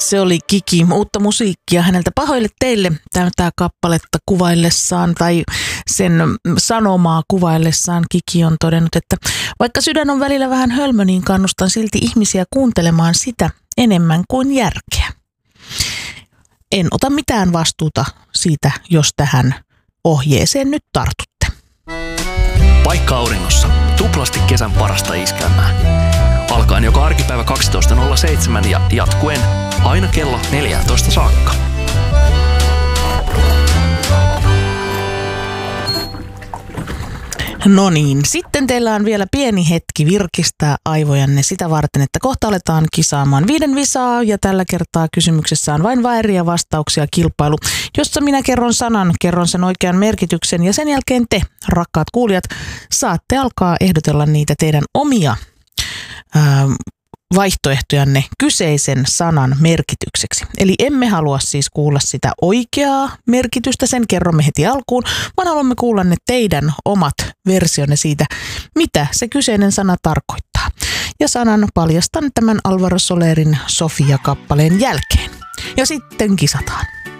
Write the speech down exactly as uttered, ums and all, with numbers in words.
Se oli Kiki, uutta musiikkia häneltä. Pahoille teille täytää kappaletta kuvaillessaan tai sen sanomaa kuvaillessaan. Kiki on todennut, että vaikka sydän on välillä vähän hölmö, niin kannustan silti ihmisiä kuuntelemaan sitä enemmän kuin järkeä. En ota mitään vastuuta siitä, jos tähän ohjeeseen nyt tartutte. Paikka auringossa. Tuplasti kesän parasta iskelmää. Alkaen joka arkipäivä kaksitoista nolla seitsemän ja jatkuen aina kello neljätoista saakka. No niin, sitten teillä on vielä pieni hetki virkistää aivojanne sitä varten, että kohta aletaan kisaamaan viiden visaa ja tällä kertaa kysymyksessä on vain vääriä vastauksia kilpailu, jossa minä kerron sanan, kerron sen oikean merkityksen ja sen jälkeen te, rakkaat kuulijat, saatte alkaa ehdotella niitä teidän omia ää, vaihtoehtojanne kyseisen sanan merkitykseksi. Eli emme halua siis kuulla sitä oikeaa merkitystä, sen kerromme heti alkuun, vaan haluamme kuulla ne teidän omat versionne siitä, mitä se kyseinen sana tarkoittaa. Ja sanan paljastan tämän Alvaro Solerin Sofia-kappaleen jälkeen. Ja sitten kisataan.